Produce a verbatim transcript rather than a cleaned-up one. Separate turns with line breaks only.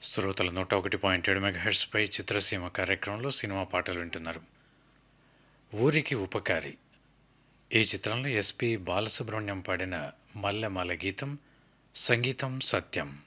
శ్రోతలు నూట ఒకటి పాయింట్ ఏడు మెగాహెర్ట్స్పై చిత్రసీమ కార్యక్రమంలో సినిమా పాటలు వింటున్నారు. ఊరికి ఉపకారి ఈ చిత్రంలో ఎస్పి బాలసుబ్రహ్మణ్యం పాడిన మల్లెమాల గీతం, సంగీతం సత్యం.